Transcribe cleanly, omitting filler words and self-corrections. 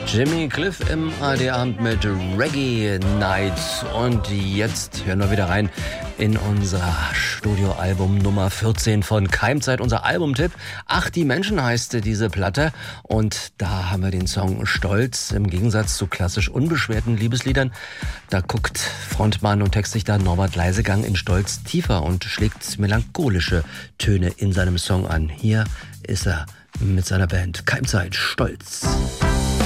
Jimmy Cliff im ARD-Abend mit Reggae Night. Und jetzt hören wir wieder rein in unser Studioalbum Nummer 14 von Keimzeit, unser Albumtipp. Ach, die Menschen heißt diese Platte. Und da haben wir den Song Stolz. Im Gegensatz zu klassisch unbeschwerten Liebesliedern, da guckt Frontmann und Textdichter Norbert Leisegang in Stolz tiefer und schlägt melancholische Töne in seinem Song an. Hier ist er mit seiner Band Keimzeit, Stolz.